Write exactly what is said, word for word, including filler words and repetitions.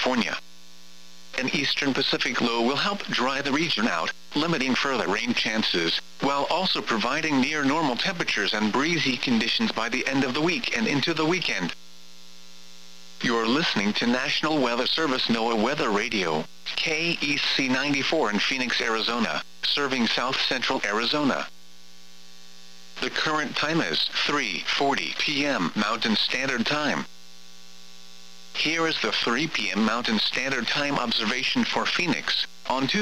California. An eastern Pacific low will help dry the region out, limiting further rain chances, while also providing near normal temperatures and breezy conditions by the end of the week and into the weekend. You're listening to National Weather Service NOAA Weather Radio, K E C ninety-four in Phoenix, Arizona, serving south central Arizona. The current time is three forty p m Mountain Standard Time. Here is the three p m Mountain Standard Time observation for Phoenix on Tuesday.